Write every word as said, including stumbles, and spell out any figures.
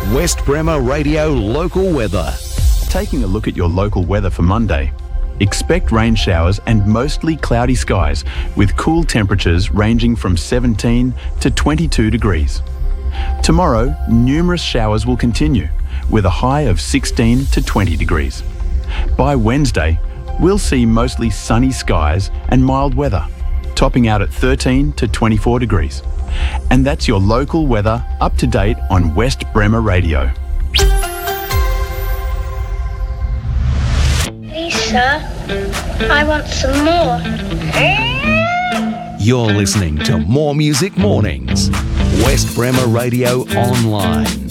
West Bremer Radio local weather. Taking a look at your local weather for Monday. Expect rain showers and mostly cloudy skies with cool temperatures ranging from seventeen to twenty-two degrees. Tomorrow, numerous showers will continue with a high of sixteen to twenty degrees. By Wednesday, we'll see mostly sunny skies and mild weather, topping out at thirteen to twenty-four degrees. And that's your local weather up to date on West Bremer Radio. Please, sir, I want some more. You're listening to More Music Mornings. West Bremer Radio Online.